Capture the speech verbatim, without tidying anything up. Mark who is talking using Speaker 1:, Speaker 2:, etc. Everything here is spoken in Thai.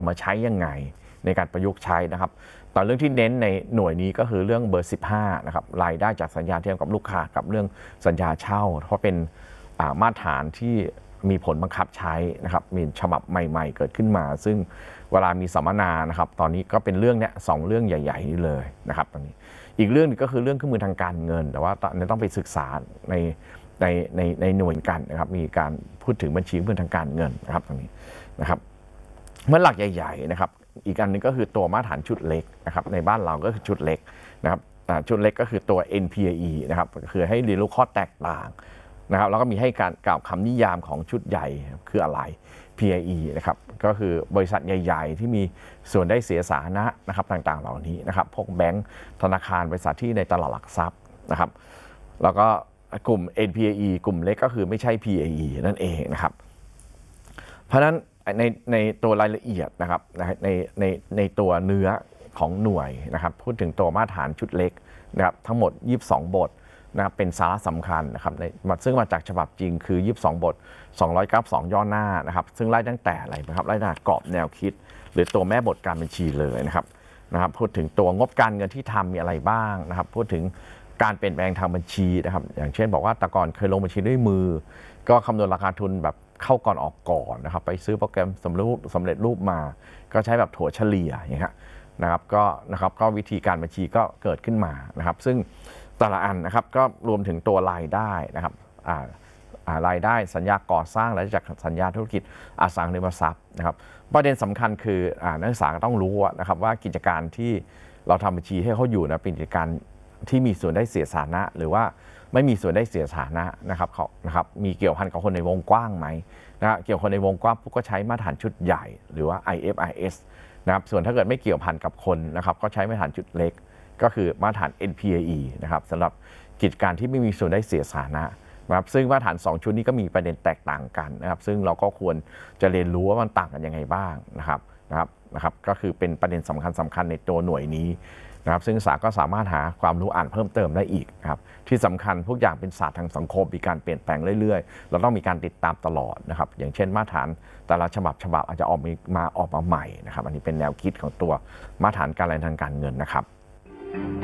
Speaker 1: มาใช้ยังไงในการประยุกต์ใช้นะครับตอนเรื่องที่เน้นในหน่วยนี้ก็คือเรื่องเบอร์สิบห้านะครับรายได้จากสัญญาที่ทำกับลูกค้ากับเรื่องสัญญาเช่าเพราะเป็นมาตรฐานที่มีผลบังคับใช้นะครับมีฉบับใหม่ๆเกิดขึ้นมาซึ่งเวลามีสัมมนานะครับตอนนี้ก็เป็นเรื่องเนี้ยสองเรื่องใหญ่ๆนี้เลยนะครับตอนนี้อีกเรื่องนึงก็คือเรื่องเครื่องมือทางการเงินแต่ว่าตอนนี้ต้องไปศึกษาในในในในหน่วยกันนะครับมีการพูดถึงบัญชีเครื่องมือทางการเงินนะครับตรงนี้นะครับเมื่อหลักใหญ่ๆนะครับอีกอันนึงก็คือตัวมาตรฐานชุดเล็กนะครับในบ้านเราก็คือชุดเล็กนะครับชุดเล็กก็คือตัว เอ็น พี เอ อี นะครับคือให้เรียนรู้ข้อแตกต่างนะครับแล้วก็มีให้การกล่าวคำนิยามของชุดใหญ่คืออะไร พี เอ อี นะครับก็คือบริษัทใหญ่ๆที่มีส่วนได้เสียสาธารณะนะครับต่างๆเหล่านี้นะครับพวกแบงก์ธนาคารบริษัทที่ในตลาดหลักทรัพย์นะครับแล้วก็กลุ่ม เอ็น พี เอ อี กลุ่มเล็กก็คือไม่ใช่ พี เอ อี นั่นเองนะครับเพราะฉะนั้นในในตัวรายละเอียดนะครับในในในตัวเนื้อของหน่วยนะครับพูดถึงตัวมาตรฐานชุดเล็กนะครับทั้งหมดยี่สิบสองบทนะครับเป็นสาระสำคัญนะครับในซึ่งมาจากฉบับจริงคือยี่สิบสองบทสองร้อยเก้าสิบสองย่อหน้านะครับซึ่งไล่ตั้งแต่อะไรนะครับไล่ตั้งแต่กรอบแนวคิดหรือตัวแม่บทการบัญชีเลยนะครับนะครับพูดถึงตัวงบการเงินที่ทำมีอะไรบ้างนะครับพูดถึงการเปลี่ยนแปลงทางบัญชีนะครับอย่างเช่นบอกว่าแต่ก่อนเคยลงบัญชีด้วยมือก็คำนวณราคาทุนแบบเข้าก่อนออกก่อนนะครับไปซื้อโปรแกรมสำเร็จรูปสำเร็จรูปมาก็ใช้แบบถั่วเฉลี่ยอย่างเงี้ยนะครับก็นะครับก็วิธีการบัญชีก็เกิดขึ้นมานะครับซึ่งแต่ละอันนะครับก็รวมถึงตัวรายได้นะครับรายได้สัญญาก่อสร้างและจากสัญญาธุรกิจอสังหาริมทรัพย์นะครับประเด็นสำคัญคือนักศึกษาต้องรู้นะครับว่ากิจการที่เราทำบัญชีให้เขาอยู่นะเป็นกิจการที่มีส่วนได้เสียสาธารณะหรือว่าไม่มีส่วนได้เสียสาธารณะนะครับเขานะครับมีเกี่ยวพันกับคนในวงกว้างไหมนะเกี่ยวคนในวงกว้างพวกก็ใช้มาตรฐานชุดใหญ่หรือว่า ไอ เอฟ ไอ เอส นะครับส่วนถ้าเกิดไม่เกี่ยวพันกับคนนะครับก็ใช้มาตรฐานชุดเล็กก็คือมาตรฐาน เอ็น พี เอ อี นะครับสำหรับกิจการที่ไม่มีส่วนได้เสียสาธารณะนะครับซึ่งมาตรฐานสองชุดนี้ก็มีประเด็นแตกต่างกันนะครับซึ่งเราก็ควรจะเรียนรู้ว่ามันต่างกันยังไงบ้างนะครับนะครับนะครับก็คือเป็นประเด็นสำคัญสำคัญในตัวหน่วยนี้นะครับซึ่งศึกษาก็สามารถหาความรู้อ่านเพิ่มเติมได้อีกนะครับที่สำคัญพวกอย่างเป็นศาสตร์ทางสังคมมีการเปลี่ยนแปลงเรื่อยๆเราต้องมีการติดตามตลอดนะครับอย่างเช่นมาตรฐานแต่ละฉบับฉบับอาจจะออกมาออกมาใหม่นะครับอันนี้เป็นแนวคิดของตัวมาตรฐานการเงินทางการเงินนะครับ